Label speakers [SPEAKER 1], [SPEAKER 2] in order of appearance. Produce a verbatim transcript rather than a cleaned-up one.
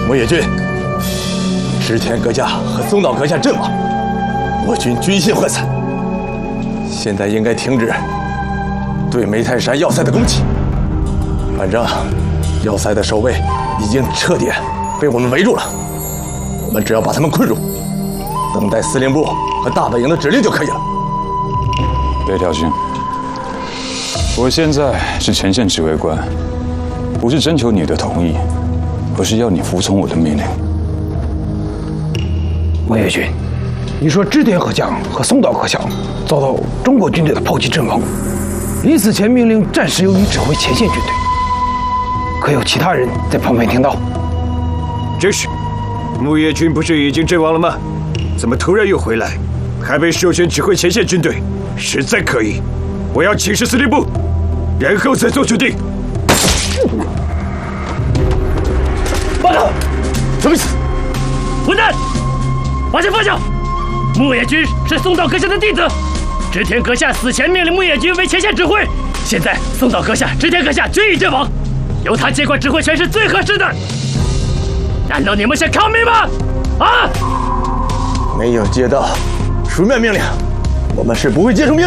[SPEAKER 1] 木野君，织田阁下和松岛阁下阵亡，我军军心涣散，现在应该停止对梅泰山要塞的攻击。反正要塞的守卫已经彻底被我们围住了，我们只要把他们困住，等待司令部和大本营的指令就可以了。
[SPEAKER 2] 别挑衅，我现在是前线指挥官，不是征求你的同意，而是要你服从我的命令。
[SPEAKER 3] 木野君，你说织田阁下和松岛阁下遭到中国军队的炮击阵亡，临死前命令暂时由你指挥前线军队，可有其他人在旁边听到？
[SPEAKER 4] 这是，木野君不是已经阵亡了吗？怎么突然又回来，还被授权指挥前线军队？实在可疑！我要请示司令部，然后再做决定。
[SPEAKER 3] 报告，
[SPEAKER 1] 什么意思？
[SPEAKER 5] 混蛋！把枪放下！木野君是松岛阁下的弟子，织田阁下死前命令木野君为前线指挥，现在松岛阁下、织田阁下均已阵亡，由他接管指挥权是最合适的。难道你们想抗命吗？啊！
[SPEAKER 1] 没有接到书面命令，我们是不会接受命令。